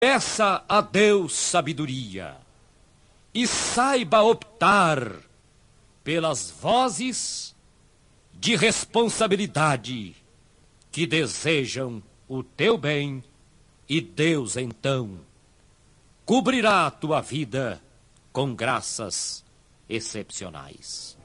Peça a Deus sabedoria e saiba optar pelas vozes de responsabilidade que desejam o teu bem, e Deus, então, cobrirá a tua vida com graças excepcionais.